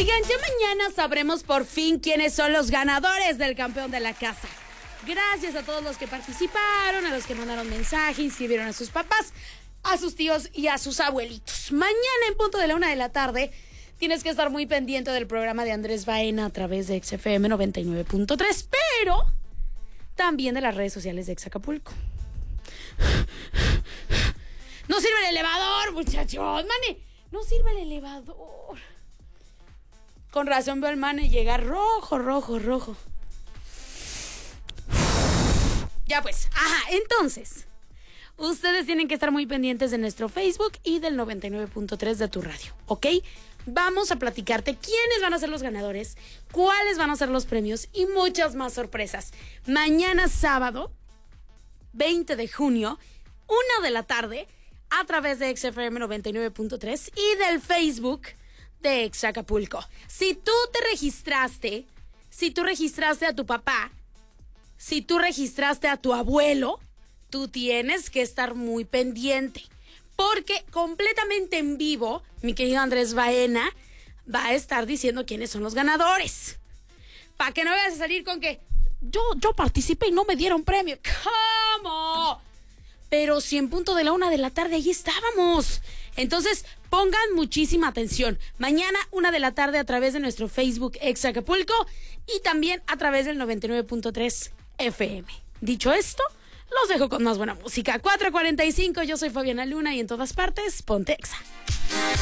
Oigan, ya mañana sabremos por fin quiénes son los ganadores del campeón de la casa. Gracias a todos los que participaron, a los que mandaron mensaje, inscribieron a sus papás, a sus tíos y a sus abuelitos. Mañana en punto de la 1:00 p.m. tienes que estar muy pendiente del programa de Andrés Baena a través de XFM 99.3, pero también de las redes sociales de Exacapulco. No sirve el elevador, muchachos, mane. No sirve el elevador. Con razón veo al mane llegar rojo. Ya pues, entonces, ustedes tienen que estar muy pendientes de nuestro Facebook y del 99.3 de tu radio, ¿ok? Vamos a platicarte quiénes van a ser los ganadores, cuáles van a ser los premios y muchas más sorpresas. Mañana sábado, 20 de junio, 1:00 p.m, a través de XFM 99.3 y del Facebook de Exacapulco. Si tú registraste a tu papá, si tú registraste a tu abuelo, tú tienes que estar muy pendiente. Porque completamente en vivo, mi querido Andrés Baena va a estar diciendo quiénes son los ganadores. Para que no vayas a salir con que yo participé y no me dieron premio. ¿Cómo? Pero si en punto de la 1:00 p.m. ahí estábamos. Entonces, pongan muchísima atención. Mañana, 1:00 p.m. a través de nuestro Facebook Exacapulco y también a través del 99.3 FM. Dicho esto, los dejo con más buena música. 4:45, yo soy Fabiana Luna y en todas partes, ponte Exa.